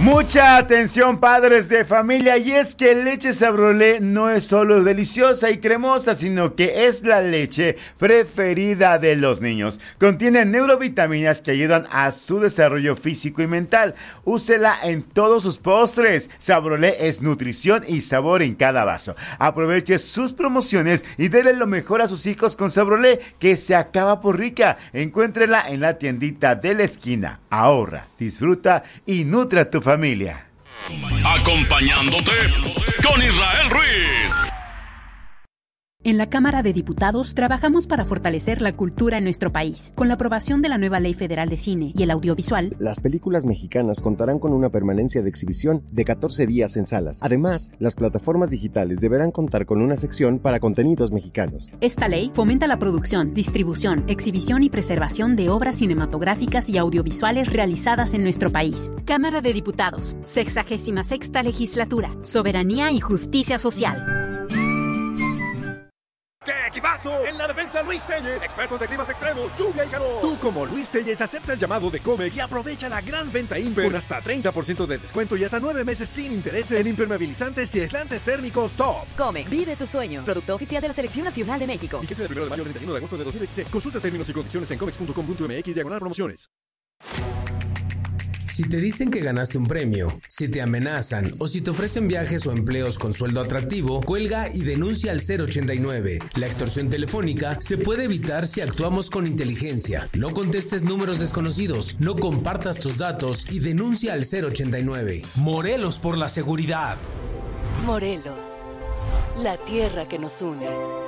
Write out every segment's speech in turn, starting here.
Mucha atención, padres de familia, y es que leche Sabrolé no es solo deliciosa y cremosa, sino que es la leche preferida de los niños. Contiene neurovitaminas que ayudan a su desarrollo físico y mental. Úsela en todos sus postres. Sabrolé es nutrición y sabor en cada vaso. Aproveche sus promociones y déle lo mejor a sus hijos con Sabrolé, que se acaba por rica. Encuéntrela en la tiendita de la esquina. Ahorra, disfruta y nutre a tu familia. Acompañándote con Israel Ruiz. En la Cámara de Diputados trabajamos para fortalecer la cultura en nuestro país. Con la aprobación de la nueva Ley Federal de Cine y el Audiovisual, las películas mexicanas contarán con una permanencia de exhibición de 14 días en salas. Además, las plataformas digitales deberán contar con una sección para contenidos mexicanos. Esta ley fomenta la producción, distribución, exhibición y preservación de obras cinematográficas y audiovisuales realizadas en nuestro país. Cámara de Diputados, 66ª Legislatura, Soberanía y Justicia Social. ¡Qué equipazo! En la defensa, Luis Telles, expertos de climas extremos, lluvia y calor. Tú, como Luis Telles, acepta el llamado de Comex y aprovecha la gran venta Imper con hasta 30% de descuento y hasta 9 meses sin intereses en impermeabilizantes y aislantes térmicos top. Comex, vive tus sueños. Producto oficial de la Selección Nacional de México. Fíjese del 1 de mayo al 31 de agosto de 2026. Consulta términos y condiciones en comex.com.mx/promociones. Si te dicen que ganaste un premio, si te amenazan o si te ofrecen viajes o empleos con sueldo atractivo, cuelga y denuncia al 089. La extorsión telefónica se puede evitar si actuamos con inteligencia. No contestes números desconocidos, no compartas tus datos y denuncia al 089. Morelos por la seguridad. Morelos, la tierra que nos une.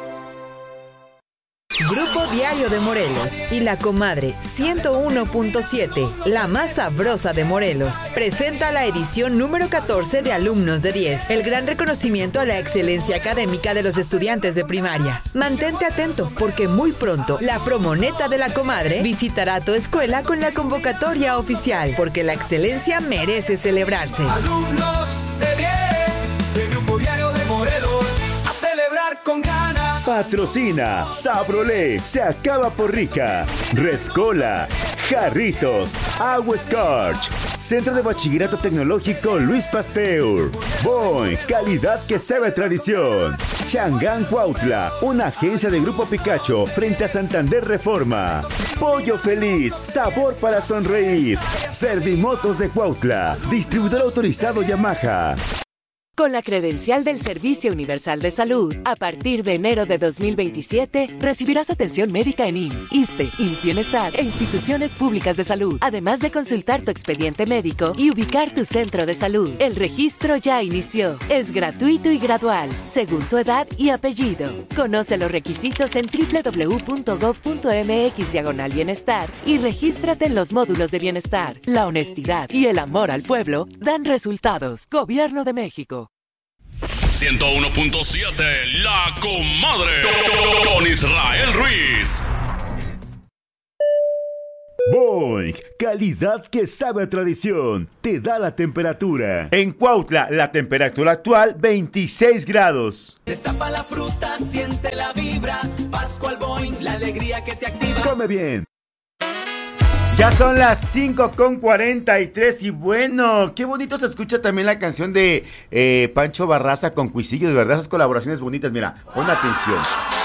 Grupo Diario de Morelos y La Comadre 101.7, la más sabrosa de Morelos, presenta la edición número 14 de Alumnos de 10, el gran reconocimiento a la excelencia académica de los estudiantes de primaria. Mantente atento porque muy pronto la promoneta de La Comadre visitará tu escuela con la convocatoria oficial, porque la excelencia merece celebrarse. Alumnos de 10, del Grupo Diario de Morelos, a celebrar con ganas. Patrocina Sabrolé, se acaba por rica. Red Cola, Jarritos, Agua Scorch, Centro de Bachillerato Tecnológico Luis Pasteur, Boing, calidad que sabe a tradición. Changán Cuautla, una agencia de Grupo Picacho frente a Santander Reforma. Pollo Feliz, sabor para sonreír. Servimotos de Cuautla, distribuidor autorizado Yamaha. Con la credencial del Servicio Universal de Salud, a partir de enero de 2027, recibirás atención médica en IMSS, ISSSTE, IMSS Bienestar e instituciones públicas de salud, además de consultar tu expediente médico y ubicar tu centro de salud. El registro ya inició. Es gratuito y gradual, según tu edad y apellido. Conoce los requisitos en www.gov.mx/bienestar y regístrate en los módulos de bienestar. La honestidad y el amor al pueblo dan resultados. Gobierno de México. 101.7 La Comadre con Israel Ruiz. Boing, calidad que sabe a tradición, te da la temperatura. En Cuautla, la temperatura actual 26 grados. Destapa la fruta, siente la vibra. Pascual Boing, la alegría que te activa. Come bien. Ya son las 5:43 y bueno, qué bonito se escucha también la canción de Pancho Barraza con Cuisillo, de verdad esas colaboraciones bonitas, mira, pon atención.